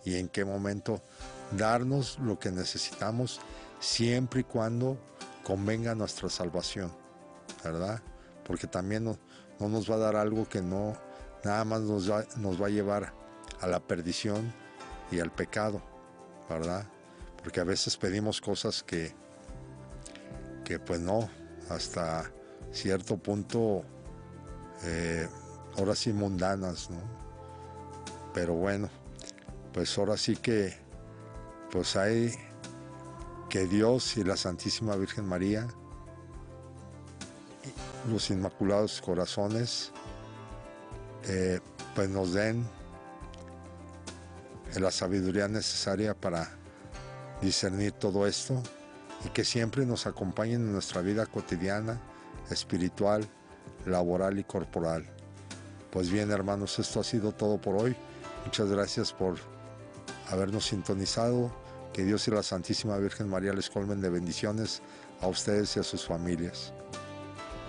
y en qué momento darnos lo que necesitamos, siempre y cuando convenga nuestra salvación, ¿verdad? Porque también no nos va a dar algo que no, nada más nos va a llevar a la perdición y al pecado, ¿verdad? Porque a veces pedimos cosas que pues no, hasta cierto punto, ahora sí mundanas, ¿no? Pero bueno, pues ahora sí que, pues hay que Dios y la Santísima Virgen María, los Inmaculados Corazones, pues nos den la sabiduría necesaria para discernir todo esto, y que siempre nos acompañen en nuestra vida cotidiana, espiritual, laboral y corporal. Pues bien, hermanos, esto ha sido todo por hoy. Muchas gracias por habernos sintonizado. Que Dios y la Santísima Virgen María les colmen de bendiciones a ustedes y a sus familias.